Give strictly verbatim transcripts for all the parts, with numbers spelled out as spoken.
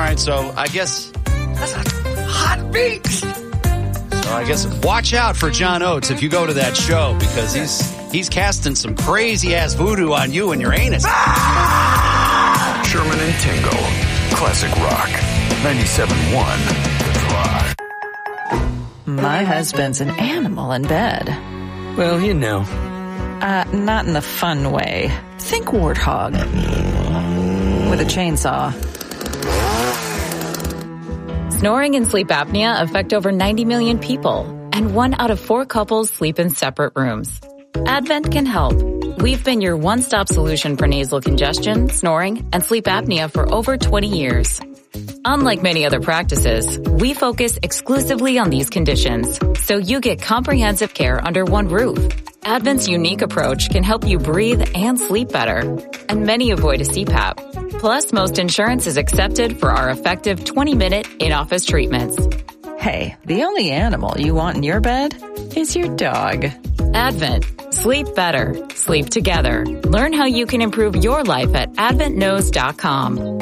right, so I guess that's a hot beat. So I guess watch out for John Oates if you go to that show, because he's he's casting some crazy ass voodoo on you and your anus. Ah! Sherman and Tingle, classic rock, ninety-seven point one, The Drive. My husband's an animal in bed. Well, you know. Uh, not in the fun way. Think warthog. With a chainsaw. Snoring and sleep apnea affect over ninety million people, and one out of four couples sleep in separate rooms. Advent can help. We've been your one-stop solution for nasal congestion, snoring, and sleep apnea for over twenty years. Unlike many other practices, we focus exclusively on these conditions, so you get comprehensive care under one roof. Advent's unique approach can help you breathe and sleep better, and many avoid a C PAP. Plus, most insurance is accepted for our effective twenty-minute in-office treatments. Hey, the only animal you want in your bed is your dog. Advent. Sleep better. Sleep together. Learn how you can improve your life at advent knows dot com.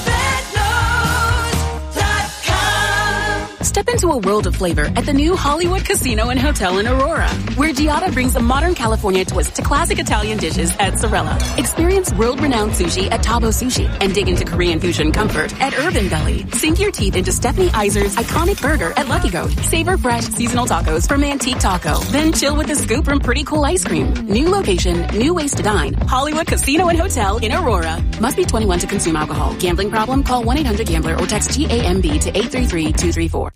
Step into a world of flavor at the new Hollywood Casino and Hotel in Aurora, where Giada brings a modern California twist to classic Italian dishes at Sorella. Experience world-renowned sushi at Tabo Sushi and dig into Korean fusion comfort at Urban Belly. Sink your teeth into Stephanie Iser's iconic burger at Lucky Goat. Savor fresh seasonal tacos from Antique Taco. Then chill with a scoop from Pretty Cool Ice Cream. New location, new ways to dine. Hollywood Casino and Hotel in Aurora. Must be twenty-one to consume alcohol. Gambling problem? Call one eight hundred gambler or text G A M B to eight three three two three four.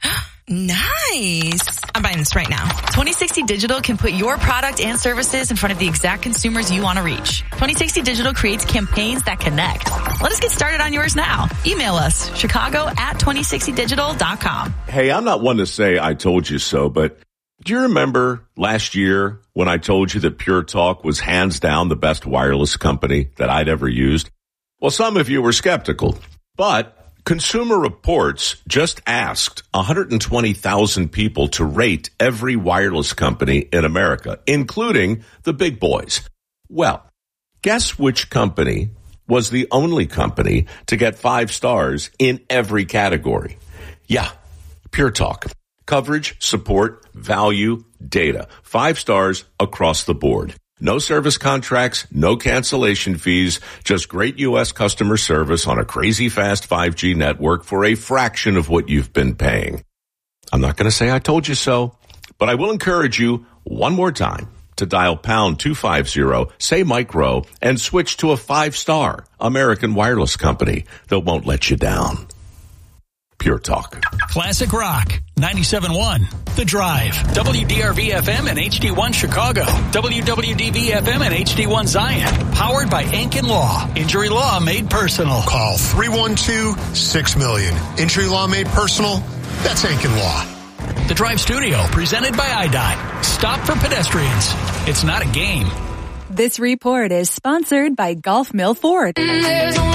Nice. I'm buying this right now. twenty sixty Digital can put your product and services in front of the exact consumers you want to reach. twenty sixty Digital creates campaigns that connect. Let us get started on yours now. Email us, chicago at twenty sixty digital dot com. Hey, I'm not one to say I told you so, but do you remember last year when I told you that Pure Talk was hands down the best wireless company that I'd ever used? Well, some of you were skeptical, but Consumer Reports just asked one hundred twenty thousand people to rate every wireless company in America, including the big boys. Well, guess which company was the only company to get five stars in every category? Yeah, Pure Talk. Coverage, support, value, data. Five stars across the board. No service contracts, no cancellation fees, just great U S customer service on a crazy fast five G network for a fraction of what you've been paying. I'm not going to say I told you so, but I will encourage you one more time to dial pound two fifty, say micro, and switch to a five-star American wireless company that won't let you down. Pure Talk. Classic Rock, ninety-seven point one, The Drive, W D R V F M and H D one Chicago, W W D V F M and H D one Zion, powered by Ankin Law. Injury law made personal. Call three one two, six million. Injury law made personal? That's Ankin Law. The Drive Studio, presented by I D O T. Stop for pedestrians. It's not a game. This report is sponsored by Gulf Mill Ford.